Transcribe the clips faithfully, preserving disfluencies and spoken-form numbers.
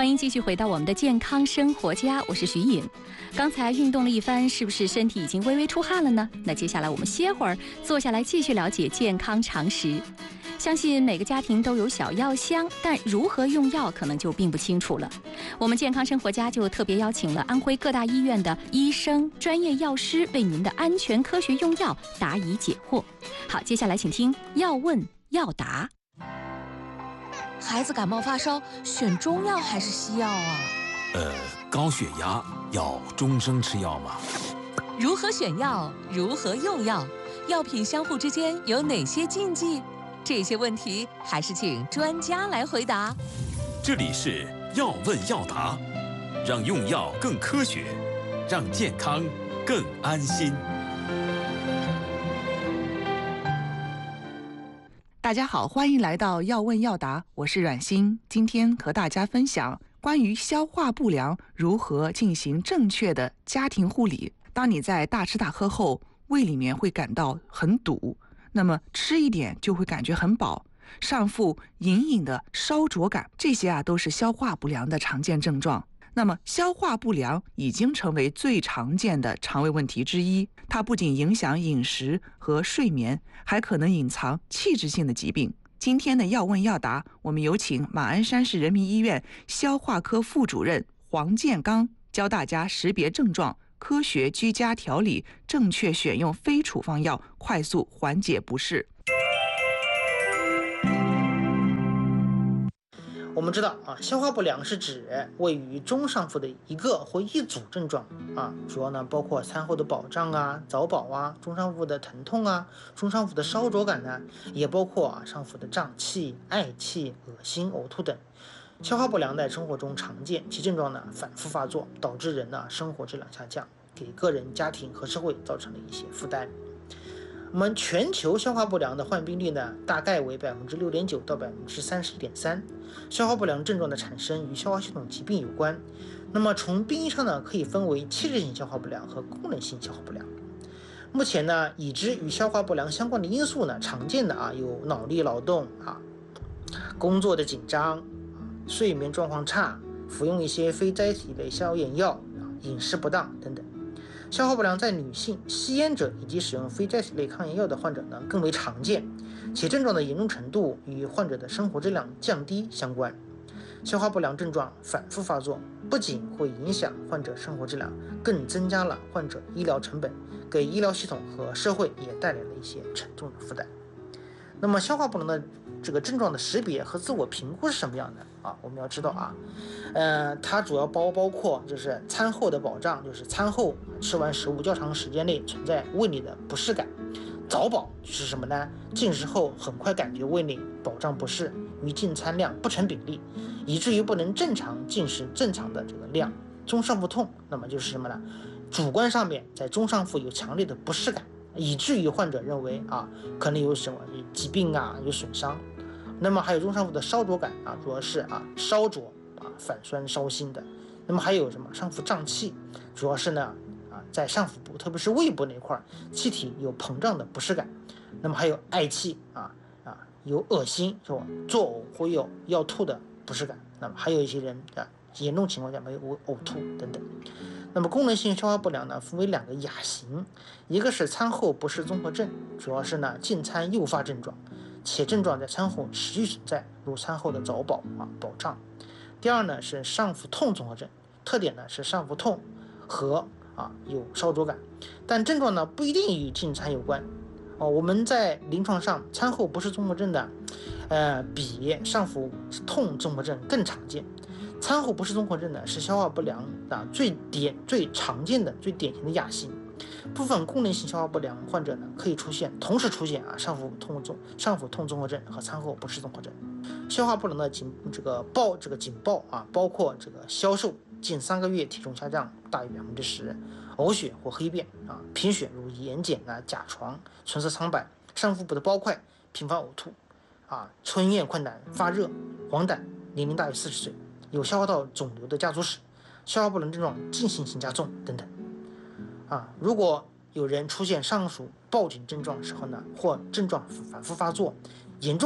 欢迎继续回到我们的健康生活家，我是徐颖。刚才运动了一番，是不是身体已经微微出汗了呢？那接下来我们歇会儿，坐下来继续了解健康常识。相信每个家庭都有小药箱，但如何用药可能就并不清楚了。我们健康生活家就特别邀请了安徽各大医院的医生、专业药师，为您的安全科学用药答疑解惑。好，接下来请听要问要答。 孩子感冒发烧，选中药还是西药啊？ 呃，高血压要终生吃药吗？ 如何选药？如何用药？药品相互之间有哪些禁忌？这些问题还是请专家来回答。 这里是要问要答，让用药更科学，让健康更安心。 大家好，欢迎来到要问要答，我是阮欣。今天和大家分享关于消化不良如何进行正确的家庭护理。当你在大吃大喝后，胃里面会感到很堵，那么吃一点就会感觉很饱，上腹隐隐的烧灼感，这些啊都是消化不良的常见症状。那么消化不良已经成为最常见的肠胃问题之一，它不仅影响饮食和睡眠，还可能隐藏器质性的疾病。今天的要问要答，我们有请马鞍山市人民医院消化科副主任黄建刚教大家识别症状，科学居家调理，正确选用非处方药，快速缓解不适。 我们知道啊，消化不良是指位于中上腹的一个或一组症状啊，主要呢包括餐后的饱胀啊、早饱啊、中上腹的疼痛啊、中上腹的烧灼感呢，也包括啊上腹的胀气、嗳气、恶心、呕吐等。消化不良在生活中常见，其症状呢反复发作，导致人呢生活质量下降，给个人、家庭和社会造成了一些负担。我们全球消化不良的患病率呢，大概为百分之六点九到百分之三十点三。消化不良症状的产生与消化系统疾病有关。那么从病因上呢，可以分为器质性消化不良和功能性消化不良。目前呢，已知与消化不良相关的因素呢，常见的啊有脑力劳动啊、工作的紧张、睡眠状况差、服用一些非甾体类消炎药、饮食不当等等。消化不良在女性、吸烟者以及使用非甾体类抗炎药的患者呢更为常见，其症状的严重程度与患者的生活质量降低相关。消化不良症状反复发作，不仅会影响患者生活质量，更增加了患者医疗成本，给医疗系统和社会也带来了一些沉重的负担。那么消化不良的这个症状的识别和自我评估是什么样的啊？我们要知道啊，呃，它主要包包括就是餐后的饱胀，就是餐后吃完食物较长时间内存在胃里的不适感；早饱就是什么呢？进食后很快感觉胃里饱胀不适，与进餐量不成比例，以至于不能正常进食正常的这个量。中上腹痛，那么就是什么呢？主观上面在中上腹有强烈的不适感，以至于患者认为啊，可能有什么疾病啊，有损伤。那么还有中上腹的烧灼感啊，主要是啊烧灼啊反酸烧心的。那么还有什么上腹胀气，主要是呢啊在上腹部，特别是胃部那块气体有膨胀的不适感。那么还有嗳气啊啊有恶心是吧，作呕或有要吐的不适感。那么还有一些人啊严重情况下没有呕吐等等。那么功能性消化不良呢，分为两个亚型，一个是餐后不适综合症，主要是呢进餐诱发症状，且症状在餐后持续存在，如餐后的早饱啊饱胀。第二呢是上腹痛综合症，特点呢是上腹痛和啊有烧灼感，但症状呢不一定与进餐有关。哦，我们在临床上餐后不适综合症的，呃比上腹痛综合症更常见。餐后不适综合症呢是消化不良啊最典最常见的最典型的亚型。部分功能性消化不良患者呢可以出现同时出现啊上腹痛综上腹痛综合症和餐后不适综合症。消化不良的警这个报这个警报啊包括这个消瘦，近三个月体重下降大于百分之十，呕血或黑便啊，贫血如眼睑啊、甲床唇色苍白，上腹部的包块频繁呕吐啊，吞咽困难、发热、黄疸，年龄大于四十岁。有消化道肿瘤的家族史，消化不良症状进行性加重等等。啊，如果有人出现上述报警症状的时候呢，或症状反复发作，严重的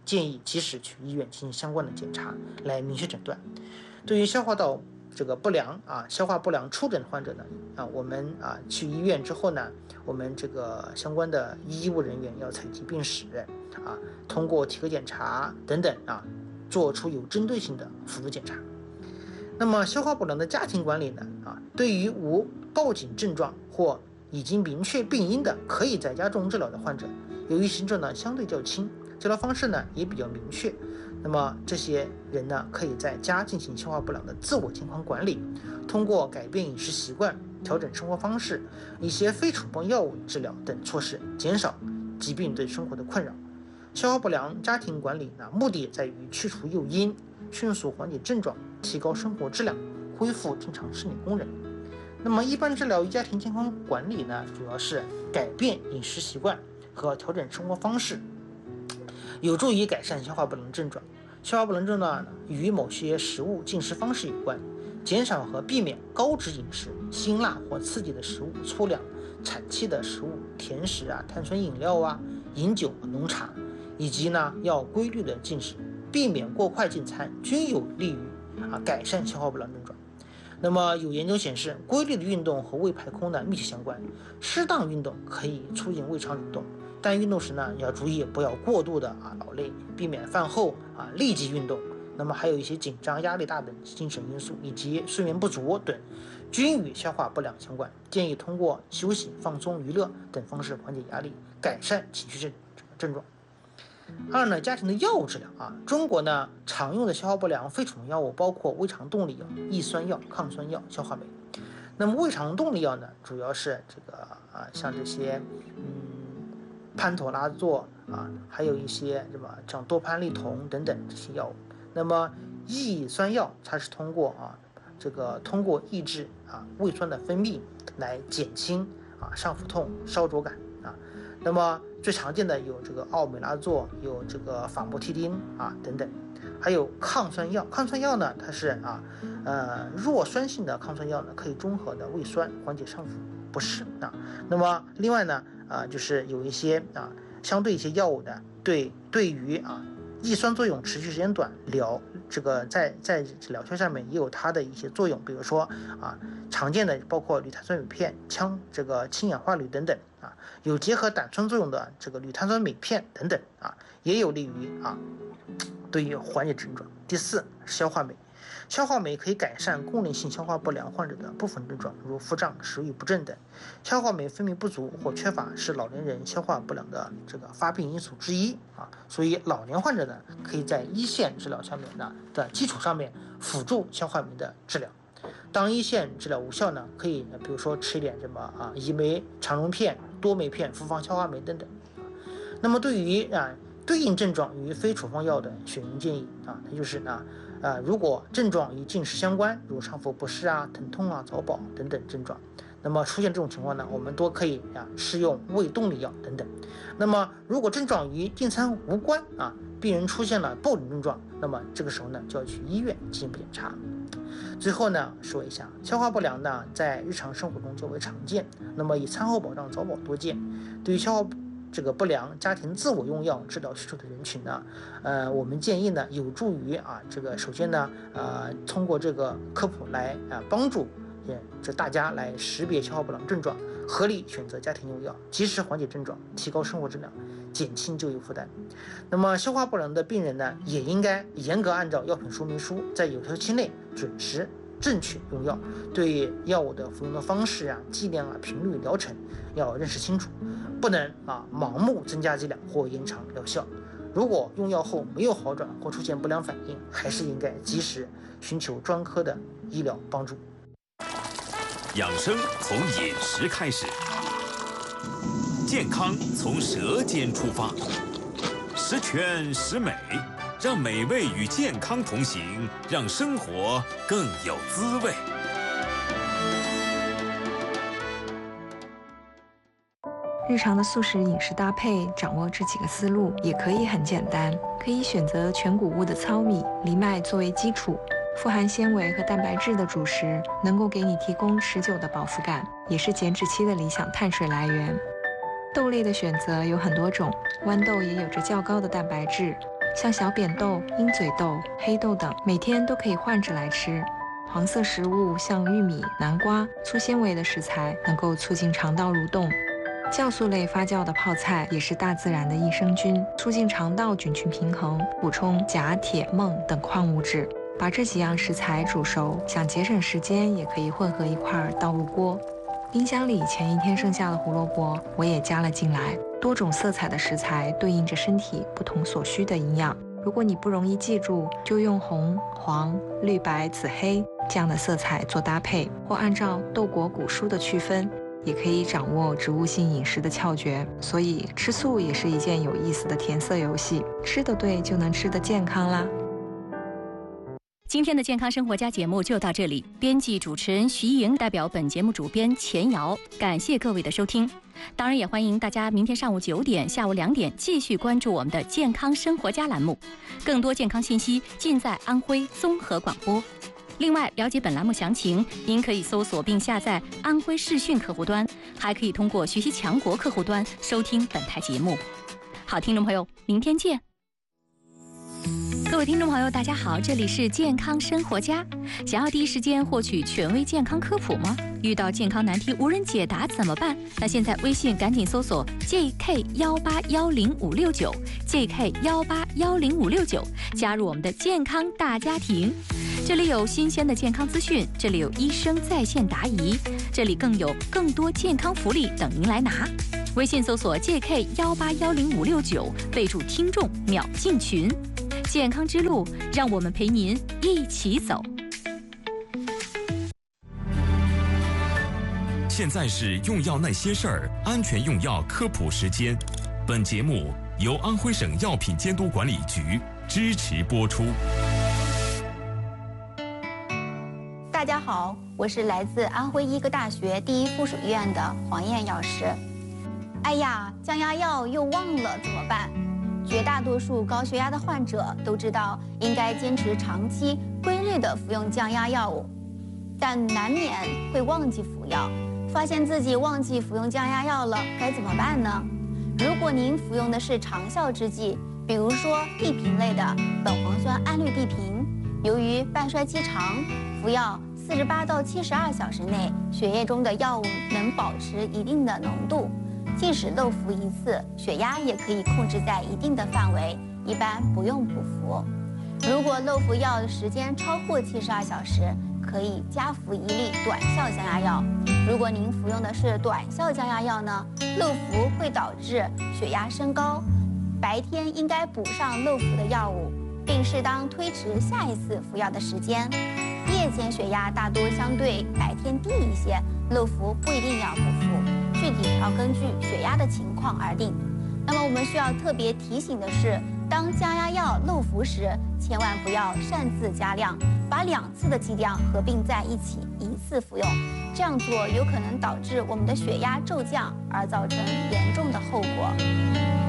建议及时去医院进行相关的检查，来明确诊断。对于消化道这个不良啊，消化不良初诊患者呢，啊，我们啊去医院之后呢，我们这个相关的医务人员要采集病史啊，通过体格检查等等啊，做出有针对性的辅助检查。那么消化不良的家庭管理呢，啊，对于无报警症状或已经明确病因的可以在家中治疗的患者，由于行症呢相对较轻，治疗方式呢也比较明确。那么这些人呢，可以在家进行消化不良的自我健康管理，通过改变饮食习惯、调整生活方式、一些非处方药物治疗等措施，减少疾病对生活的困扰。消化不良家庭管理呢，目的在于去除诱因，迅速缓解症状，提高生活质量，恢复正常生理功能。那么一般治疗与家庭健康管理呢，主要是改变饮食习惯和调整生活方式，有助于改善消化不良症状。消化不良症状与某些食物进食方式有关，减少和避免高脂饮食、辛辣或刺激的食物、粗粮、产气的食物、甜食啊、碳酸饮料啊、饮酒、浓茶，以及呢要规律的进食，避免过快进餐，均有利于啊改善消化不良症状。那么有研究显示，规律的运动和胃排空呢密切相关，适当运动可以促进胃肠蠕动。但运动时呢，要注意不要过度的啊劳累，避免饭后啊立即运动。那么还有一些紧张、压力大等精神因素，以及睡眠不足等，均与消化不良相关。建议通过休息、放松、娱乐等方式缓解压力，改善情绪症症状。二呢，家庭的药物治疗啊，中国呢常用的消化不良非处方药物包括胃肠动力药、抑酸药、抗酸药、消化酶。那么胃肠动力药呢，主要是这个啊像这些嗯。潘妥拉唑啊，还有一些什么像多潘利酮等等这些药物。那么抑酸药它是通过啊这个通过抑制啊胃酸的分泌来减轻啊上腹痛、烧灼感啊。那么最常见的有这个奥美拉唑，有这个法莫替丁啊等等。还有抗酸药，抗酸药呢它是啊呃弱酸性的抗酸药呢，可以中和的胃酸，缓解上腹不适啊。那么另外呢啊，就是有一些啊，相对一些药物的，对对于啊抑酸作用持续时间短，疗这个在在疗效上面也有它的一些作用，比如说啊，常见的包括铝碳酸镁片、羟这个氢氧化铝等等啊，有结合胆酸作用的这个铝碳酸镁片等等啊，也有利于啊对于缓解症状。第四，消化酶。消化酶可以改善功能性消化不良患者的部分症状，如腹胀、食欲不振等。消化酶分泌不足或缺乏是老年人消化不良的这个发病因素之一啊，所以老年患者呢，可以在一线治疗上面呢的基础上面辅助消化酶的治疗。当一线治疗无效呢，可以比如说吃一点什么啊乙酶肠溶片、多酶片、复方消化酶等等。那么对于啊对应症状与非处方药的选用建议啊，那就是呢。啊，如果症状与进食相关，如上腹不适啊、疼痛啊、早饱等等症状，那么出现这种情况呢，我们多可以啊试用胃动力药等等。那么如果症状与进餐无关啊，病人出现了暴饮症状，那么这个时候呢就要去医院进一步检查。最后呢说一下，消化不良呢在日常生活中较为常见，那么以餐后饱胀、早饱多见。对于消化这个不良家庭自我用药治疗需求的人群呢，呃，我们建议呢，有助于啊，这个首先呢，呃，通过这个科普来啊，帮助也这大家来识别消化不良症状，合理选择家庭用药，及时缓解症状，提高生活质量，减轻就医负担。那么消化不良的病人呢，也应该严格按照药品说明书，在有效期内准时正确用药，对药物的服用的方式啊、剂量啊、频率、疗程要认识清楚，不能啊盲目增加剂量或延长疗效。如果用药后没有好转或出现不良反应，还是应该及时寻求专科的医疗帮助。 养生从饮食开始，健康从舌尖出发，十全十美。让美味与健康同行，让生活更有滋味。 日常的素食饮食搭配，掌握这几个思路也可以很简单。可以选择全谷物的糙米、藜麦作为基础，富含纤维和蛋白质的主食，能够给你提供持久的饱腹感，也是减脂期的理想碳水来源。豆类的选择有很多种，豌豆也有着较高的蛋白质。 像小扁豆、鹰嘴豆、黑豆等，每天都可以换着来吃。黄色食物像玉米、南瓜，粗纤维的食材能够促进肠道蠕动。酵素类发酵的泡菜也是大自然的益生菌，促进肠道菌群平衡，补充钾、铁、锰等矿物质。把这几样食材煮熟，想节省时间，也可以混合一块儿倒入锅。冰箱里前一天剩下的胡萝卜，我也加了进来。多种色彩的食材对应着身体不同所需的营养。如果你不容易记住，就用红、黄、绿、白、紫、黑这样的色彩做搭配，或按照豆果果蔬的区分，也可以掌握植物性饮食的窍诀。所以吃素也是一件有意思的填色游戏，吃得对就能吃得健康啦。 今天的健康生活家节目就到这里，编辑主持人徐莹代表本节目主编钱瑶，感谢各位的收听。当然也欢迎大家明天上午九点、下午两点继续关注我们的健康生活家栏目，更多健康信息尽在安徽综合广播。另外，了解本栏目详情，您可以搜索并下载安徽视讯客户端，还可以通过学习强国客户端收听本台节目。好，听众朋友，明天见。各位听众朋友，大家好，这里是健康生活家。想要第一时间获取权威健康科普吗？遇到健康难题无人解答怎么办？那现在微信赶紧搜索 J K 一八一零五六九 J K 一八一零五六九，加入我们的健康大家庭。这里有新鲜的健康资讯，这里有医生在线答疑，这里更有更多健康福利等您来拿。微信搜索 J K 一八一零五六九，备注听众秒进群。健康之路，让我们陪您一起走。 现在是用药那些事儿，安全用药科普时间。本节目由安徽省药品监督管理局支持播出。 大家好，我是来自安徽医科大学第一附属医院的黄燕药师。哎呀，降压药又忘了怎么办？绝大多数高血压的患者都知道应该坚持长期规律的服用降压药物，但难免会忘记服药。发现自己忘记服用降压药了，该怎么办呢？如果您服用的是长效制剂，比如说地平类的苯磺酸胺氯地平，由于半衰期长，服药四十八到七十二小时内，血液中的药物能保持一定的浓度。即使漏服一次，血压也可以控制在一定的范围，一般不用补服。如果漏服药的时间超过七十二小时，可以加服一粒短效降压药。如果您服用的是短效降压药呢，漏服会导致血压升高，白天应该补上漏服的药物，并适当推迟下一次服药的时间。夜间血压大多相对白天低一些，漏服不一定要补服，具体要根据血压的情况而定。那么我们需要特别提醒的是，当降压药漏服时，千万不要擅自加量，把两次的剂量合并在一起一次服用，这样做有可能导致我们的血压骤降，而造成严重的后果。